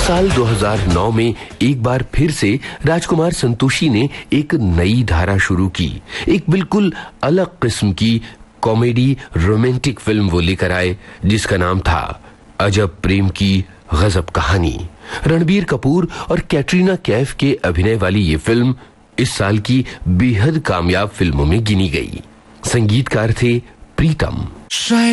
साल 2009 में एक बार फिर से राजकुमार संतोषी ने एक नई धारा शुरू की। एक बिल्कुल अलग किस्म की कॉमेडी रोमांटिक फिल्म वो लेकर आए जिसका नाम था अजब प्रेम की गजब कहानी। रणबीर कपूर और कैटरीना कैफ के अभिनय वाली ये फिल्म इस साल की बेहद कामयाब फिल्मों में गिनी गई। संगीतकार थे प्रीतम।